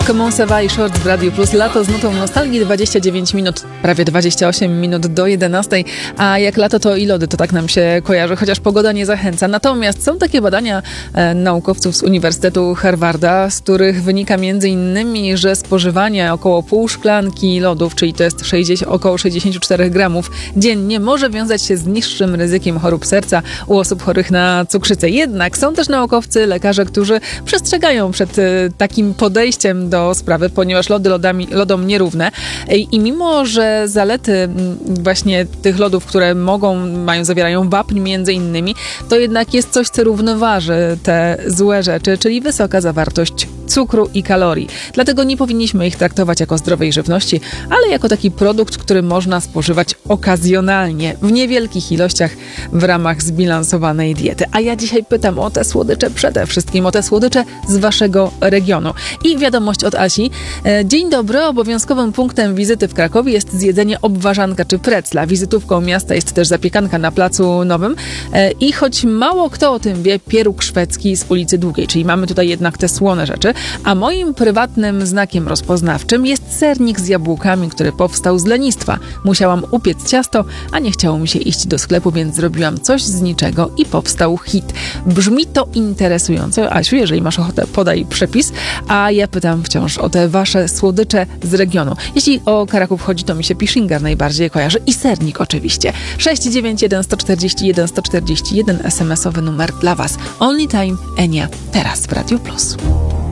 Comment ça va i Short w Radiu Plus. Lato z nutą nostalgii, 29 minut, prawie 28 minut do 11. A jak lato, to i lody, to tak nam się kojarzy, chociaż pogoda nie zachęca. Natomiast są takie badania naukowców z Uniwersytetu Harvarda, z których wynika m.in., że spożywanie około pół szklanki lodów, czyli to jest około 64 gramów dziennie, może wiązać się z niższym ryzykiem chorób serca u osób chorych na cukrzycę. Jednak są też naukowcy, lekarze, którzy przestrzegają przed takim podejściem do sprawy, ponieważ lody lodom nierówne. I mimo, że zalety właśnie tych lodów, które zawierają wapń między innymi, to jednak jest coś, co równoważy te złe rzeczy, czyli wysoka zawartość cukru i kalorii. Dlatego nie powinniśmy ich traktować jako zdrowej żywności, ale jako taki produkt, który można spożywać okazjonalnie, w niewielkich ilościach, w ramach zbilansowanej diety. A ja dzisiaj pytam o te słodycze, przede wszystkim o te słodycze z waszego regionu. I wiadomość od Asi. Dzień dobry, obowiązkowym punktem wizyty w Krakowie jest zjedzenie obwarzanka czy precla. Wizytówką miasta jest też zapiekanka na Placu Nowym. I choć mało kto o tym wie, pieróg szwedzki z ulicy Długiej, czyli mamy tutaj jednak te słone rzeczy. A moim prywatnym znakiem rozpoznawczym jest sernik z jabłkami, który powstał z lenistwa. Musiałam upiec ciasto, a nie chciało mi się iść do sklepu, więc zrobiłam coś z niczego i powstał hit. Brzmi to interesująco. Asiu, jeżeli masz ochotę, podaj przepis. A ja pytam wciąż o te wasze słodycze z regionu. Jeśli o Kraków chodzi, to mi się Pishingar najbardziej kojarzy i sernik oczywiście. 691 141 141 SMS-owy numer dla was. Only Time, Enia, teraz w Radiu Plus.